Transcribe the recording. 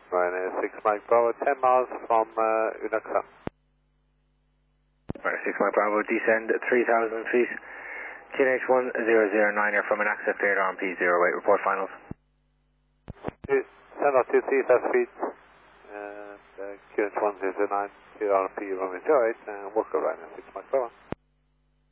Ryanair 6 Mike Bravo, 10 miles from Unaxa. Ryanair 6 Mike Bravo, descend 3,000 feet. QNH1009 from an access cleared on P08, report finals. Send out 2 CFS feet, and QNH1009, cleared on P08, and work around 6 Mike Bravo.